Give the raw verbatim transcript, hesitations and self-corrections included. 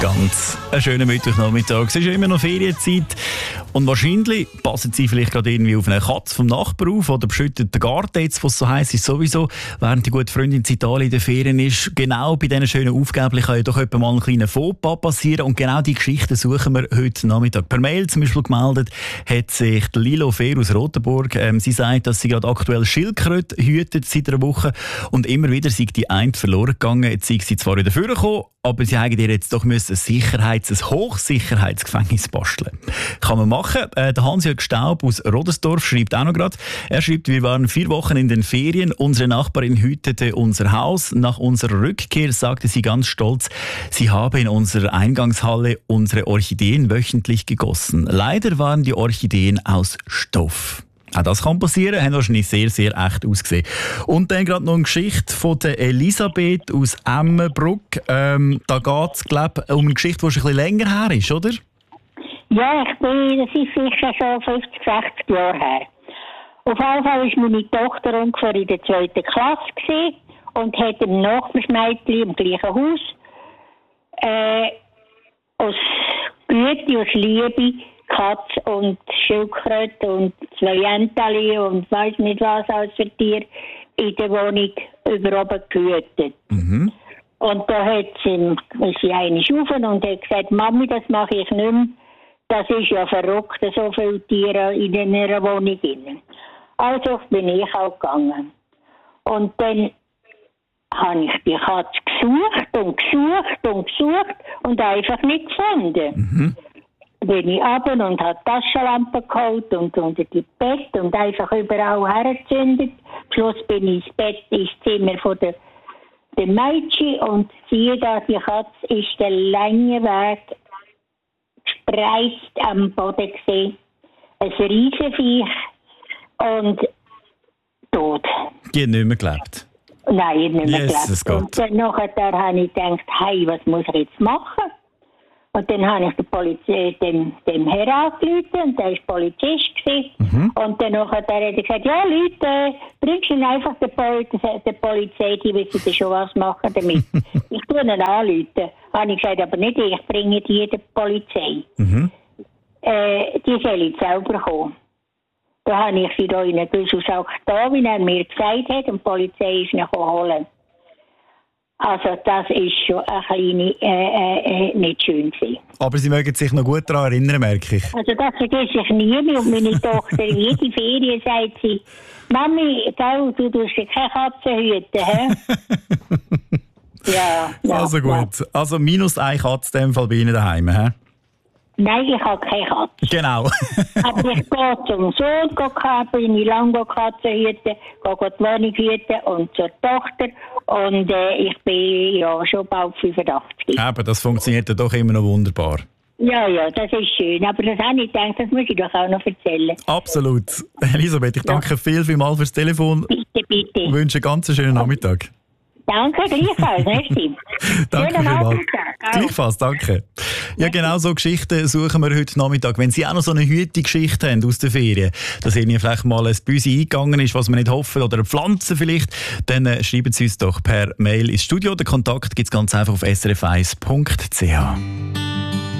Ganz einen schönen Mittwochnachmittag. Es ist ja immer noch Ferienzeit und wahrscheinlich passen Sie vielleicht gerade irgendwie auf eine Katze vom Nachbar auf oder beschüttet den Garten jetzt, was so heiß ist sowieso, während die gute Freundin in Italien in den Ferien ist. Genau bei diesen schönen Aufgaben kann ja doch etwa mal ein kleiner Fauxpas passieren und genau die Geschichten suchen wir heute Nachmittag. Per Mail zum Beispiel gemeldet hat sich Lilo Fehr aus Rotenburg. Ähm, sie sagt, dass sie gerade aktuell Schildkröte hütet seit einer Woche und immer wieder sei die eine verloren gegangen. Jetzt sei sie zwar wieder vorgekommen, aber sie haben ihr jetzt doch müssen ein Sicherheits-, ein Hochsicherheitsgefängnis basteln. Kann man machen. Äh, der Hans-Jörg Staub aus Rodersdorf schreibt auch noch gerade. Er schreibt, wir waren vier Wochen in den Ferien. Unsere Nachbarin hütete unser Haus. Nach unserer Rückkehr sagte sie ganz stolz, sie habe in unserer Eingangshalle unsere Orchideen wöchentlich gegossen. Leider waren die Orchideen aus Stoff. Auch das kann passieren, haben wahrscheinlich sehr, sehr echt ausgesehen. Und dann gerade noch eine Geschichte von der Elisabeth aus Emmenbruck. Ähm, da geht es, glaube ich, um eine Geschichte, die schon ein bisschen länger her ist, oder? Ja, ich bin, das ist sicher schon fünfzig, sechzig Jahre her. Auf jeden Fall war meine Tochter ungefähr in der zweiten Klasse gewesen und hatte ein Nachbarsmädchen im gleichen Haus. Äh, aus Güte, aus Liebe, Katze und Schildkröte und zwei Enteli und weiss nicht was als für Tiere in der Wohnung über oben gehütet. Mhm. Und da hat sie, ist sie einmal rauf und hat gesagt, Mami, das mache ich nicht mehr. Das ist ja verrückt, so viele Tiere in einer Wohnung. Also bin ich auch gegangen. Und dann habe ich die Katze gesucht und gesucht und gesucht und einfach nicht gefunden. Mhm. Bin ich runter und habe Taschenlampe geholt und unter die Bett und einfach überall hergezündet. Am Schluss bin ich ins Bett, ins Zimmer von der, der Mädchen und siehe da, die Katze ist der lange Weg gespreizt am Boden gesehen. Ein Riesenviech und tot. Die hat nicht mehr gelebt? Nein, ich habe nicht mehr Jesus gelebt. Und dann nachher habe ich gedacht, hey, was muss ich jetzt machen? Und dann habe ich den, Polizei, dem, dem Herrn angerufen und der war Polizist. Mhm. Und dann nachher hat er gesagt, ja Leute, bringst du ihn einfach der, Pol- der Polizei, die wissen dann schon was machen damit. Ich tue ihn anrufen. Habe ich gesagt, aber nicht ich, bringe die der Polizei. Mhm. Äh, die soll jetzt selber kommen. Da habe ich sie da in einen Güsselsack da, wie er mir gesagt hat, und die Polizei ist ihn holen. Also das ist schon eine kleine, äh, äh, nicht schön gewesen. Aber Sie mögen sich noch gut daran erinnern, merke ich. Also das vergesse ich nie mehr. Und meine Tochter, jede Ferien sagt sie, Mami, gell, du tust ja keine Katze hüten, hä? ja, ja. Also gut. Ja. Also minus eine Katze in dem Fall bei Ihnen daheim, hä? Nein, ich habe keine Katze. Genau. Aber ich gehe zum Sohn, gehe bin ich lange Katzen hüten, gehe die Wohnung hüten und zur Tochter. Und äh, ich bin ja schon bald fünfundachtzig. Aber das funktioniert ja doch immer noch wunderbar. Ja, ja, das ist schön. Aber das habe ich gedacht, das muss ich doch auch noch erzählen. Absolut. Elisabeth, ich danke ja. viel, viel mal fürs Telefon. Bitte, bitte. Ich wünsche einen ganz schönen Nachmittag. Danke, gleichfalls. Merci. Danke vielmals. Gleichfalls, danke. Ja, genau so Geschichten suchen wir heute Nachmittag. Wenn Sie auch noch so eine Hüte-Geschichte haben aus den Ferien, dass Ihnen vielleicht mal ein Büsi eingegangen ist, was wir nicht hoffen, oder eine Pflanze vielleicht, dann äh, schreiben Sie uns doch per Mail ins Studio. Den Kontakt gibt es ganz einfach auf s r f eins punkt c h.